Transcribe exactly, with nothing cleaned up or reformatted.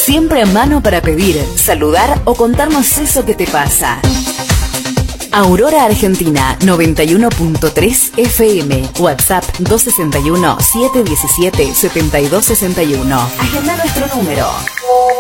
Siempre a mano para pedir, saludar o contarnos eso que te pasa. Aurora Argentina noventa y uno punto tres F M. WhatsApp dos seis uno, siete uno siete, siete dos seis uno. Agenda nuestro número.